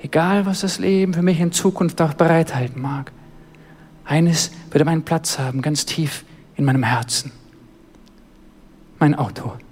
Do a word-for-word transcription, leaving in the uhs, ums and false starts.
Egal, was das Leben für mich in Zukunft auch bereithalten mag. Eines würde meinen Platz haben, ganz tief in meinem Herzen. Mein Auto.